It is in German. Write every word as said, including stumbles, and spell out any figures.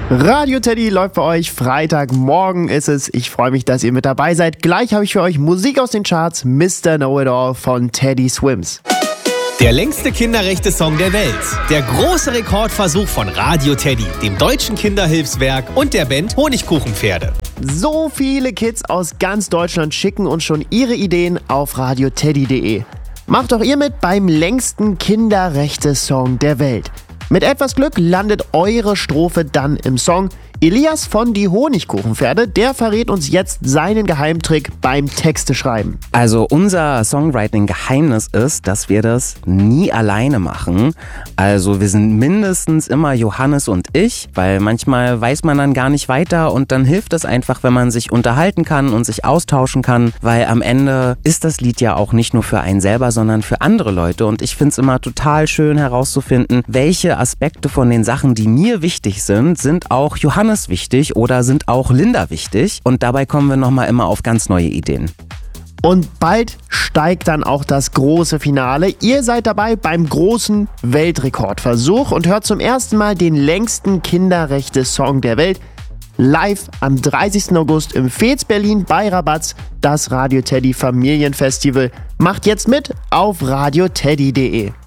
Radio Teddy läuft für euch. Freitagmorgen ist es. Ich freue mich, dass ihr mit dabei seid. Gleich habe ich für euch Musik aus den Charts. Mister Know-It-All von Teddy Swims. Der längste Kinderrechte-Song der Welt. Der große Rekordversuch von Radio Teddy, dem Deutschen Kinderhilfswerk und der Band Honigkuchenpferde. So viele Kids aus ganz Deutschland schicken uns schon ihre Ideen auf radioteddy punkt de. Macht doch ihr mit beim längsten Kinderrechte-Song der Welt. Mit etwas Glück landet eure Strophe dann im Song. Elias von Die Honigkuchenpferde, der verrät uns jetzt seinen Geheimtrick beim Texteschreiben. Also unser Songwriting-Geheimnis ist, dass wir das nie alleine machen. Also wir sind mindestens immer Johannes und ich, weil manchmal weiß man dann gar nicht weiter und dann hilft es einfach, wenn man sich unterhalten kann und sich austauschen kann, weil am Ende ist das Lied ja auch nicht nur für einen selber, sondern für andere Leute und ich finde es immer total schön herauszufinden, welche Aspekte von den Sachen, die mir wichtig sind, sind auch Johannes wichtig oder sind auch Linda wichtig und dabei kommen wir nochmal immer auf ganz neue Ideen. Und bald steigt dann auch das große Finale. Ihr seid dabei beim großen Weltrekordversuch und hört zum ersten Mal den längsten Kinderrechte-Song der Welt live am dreißigsten August im Fez Berlin bei Rabatz, das Radio Teddy Familienfestival. Macht jetzt mit auf radioteddy punkt de.